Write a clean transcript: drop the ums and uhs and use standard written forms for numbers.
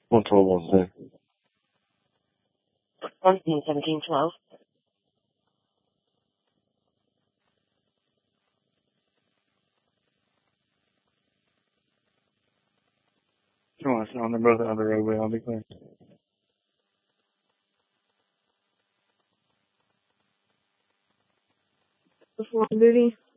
112, 1712. Come on, son. They're both out of the roadway. I'll be clear. Before duty.